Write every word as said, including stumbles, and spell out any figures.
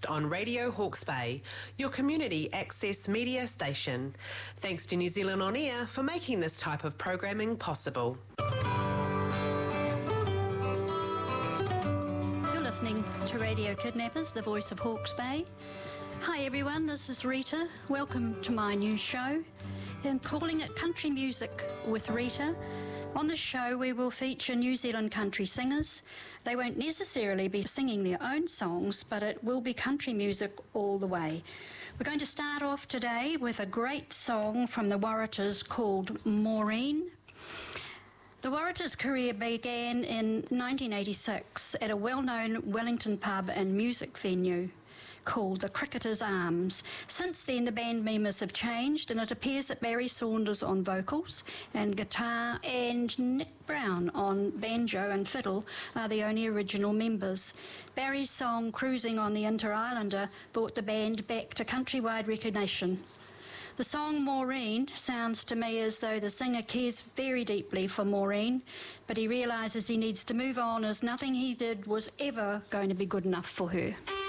on Radio Hawke's Bay, your community access media station. Thanks to New Zealand On Air for making this type of programming possible. You're listening to Radio Kidnappers, the voice of Hawke's Bay. Hi everyone, this is Rita. Welcome to my new show. I'm calling it Country Music with Rita. On this show we will feature New Zealand country singers. They won't necessarily be singing their own songs, but it will be country music all the way. We're going to start off today with a great song from the Waratahs called Maureen. The Waratahs' career began in nineteen eighty-six at a well-known Wellington pub and music venue called the Cricketers Arms. Since then, the band members have changed, and it appears that Barry Saunders on vocals and guitar and Nick Brown on banjo and fiddle are the only original members. Barry's song Cruising on the Inter-Islander brought the band back to countrywide recognition. The song Maureen sounds to me as though the singer cares very deeply for Maureen, but he realises he needs to move on as nothing he did was ever going to be good enough for her.